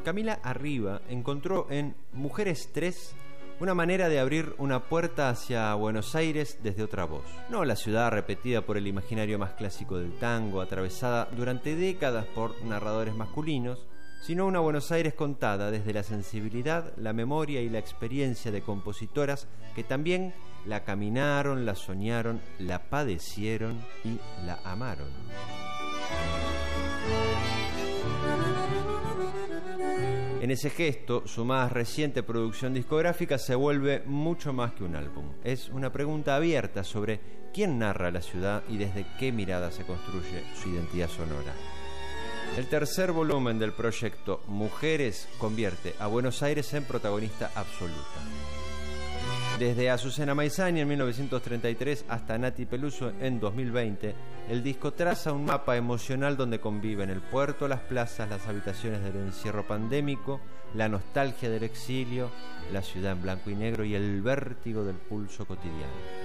Camila Arriba encontró en Mujeres 3 una manera de abrir una puerta hacia Buenos Aires desde otra voz. No la ciudad repetida por el imaginario más clásico del tango, atravesada durante décadas por narradores masculinos, sino una Buenos Aires contada desde la sensibilidad, la memoria y la experiencia de compositoras que también la caminaron, la soñaron, la padecieron y la amaron. En ese gesto, su más reciente producción discográfica se vuelve mucho más que un álbum. Es una pregunta abierta sobre quién narra la ciudad y desde qué mirada se construye su identidad sonora. El tercer volumen del proyecto Mujeres convierte a Buenos Aires en protagonista absoluta. Desde Azucena Maizani en 1933 hasta Nati Peluso en 2020, el disco traza un mapa emocional donde conviven el puerto, las plazas, las habitaciones del encierro pandémico, la nostalgia del exilio, la ciudad en blanco y negro y el vértigo del pulso cotidiano.